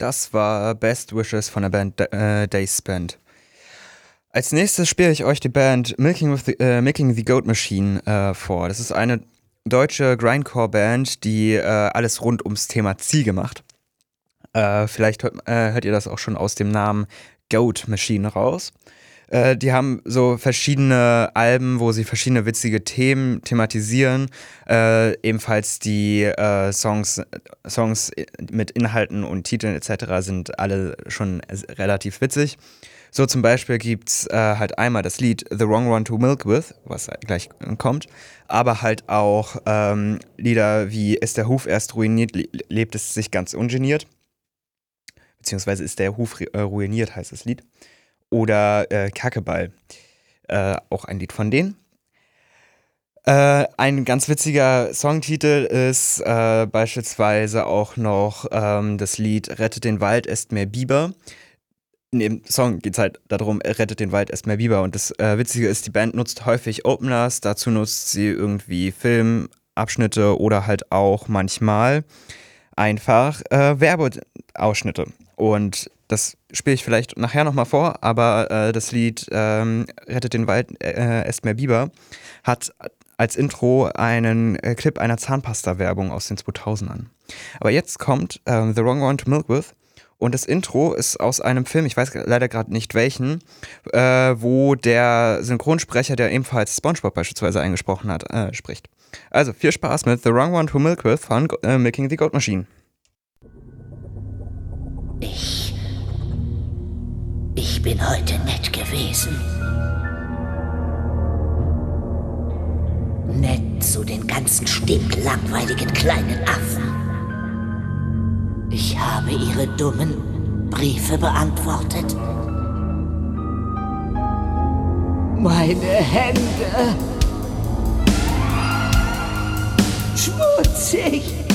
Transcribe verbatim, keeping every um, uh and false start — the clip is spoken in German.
Das war Best Wishes von der Band äh, Days Spent. Als nächstes spiele ich euch die Band Milking, with the, äh, Milking the Goat Machine äh, vor. Das ist eine deutsche Grindcore-Band, die äh, alles rund ums Thema Ziege macht. Äh, vielleicht hört, äh, hört ihr das auch schon aus dem Namen Goat Machine raus. Äh, die haben so verschiedene Alben, wo sie verschiedene witzige Themen thematisieren. Äh, ebenfalls die äh, Songs, Songs mit Inhalten und Titeln et cetera sind alle schon relativ witzig. So zum Beispiel gibt's äh, halt einmal das Lied The Wrong One to Milk With, was gleich kommt, aber halt auch ähm, Lieder wie Ist der Huf erst ruiniert, lebt es sich ganz ungeniert. Beziehungsweise Ist der Huf äh, ruiniert, heißt das Lied. Oder äh, Kackeball, äh, auch ein Lied von denen. Äh, ein ganz witziger Songtitel ist äh, beispielsweise auch noch ähm, das Lied Rettet den Wald, esst mehr Biber. In dem Song geht es halt darum, rettet den Wald, esst mehr Biber. Und das äh, Witzige ist, die Band nutzt häufig Openers, dazu nutzt sie irgendwie Filmabschnitte oder halt auch manchmal einfach äh, Werbeausschnitte. Und das spiele ich vielleicht nachher nochmal vor, aber äh, das Lied ähm, Rettet den Wald, äh, esst mehr Biber hat als Intro einen äh, Clip einer Zahnpasta-Werbung aus den zweitausendern. Aber jetzt kommt äh, The Wrong One to Milk With und das Intro ist aus einem Film, ich weiß leider gerade nicht welchen, äh, wo der Synchronsprecher, der ebenfalls SpongeBob beispielsweise eingesprochen hat, äh, spricht. Also viel Spaß mit The Wrong One to Milk With von äh, Milking the Goat Machine. Ich... Ich bin heute nett gewesen. Nett zu den ganzen stinklangweiligen kleinen Affen. Ich habe ihre dummen Briefe beantwortet. Meine Hände. Schmutzig.